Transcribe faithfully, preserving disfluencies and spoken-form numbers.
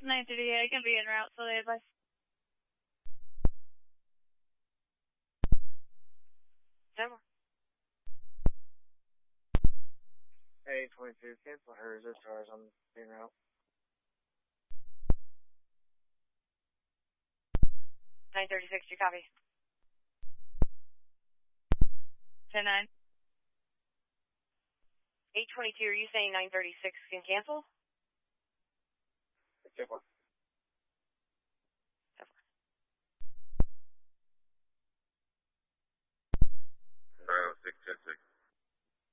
nine thirty-eight, I can be en route, so they advise. Denver. eight twenty-two, cancel her resist cars on en route. nine thirty-six, you copy? ten nine. eight twenty-two, are you saying nine thirty-six can cancel? Check one.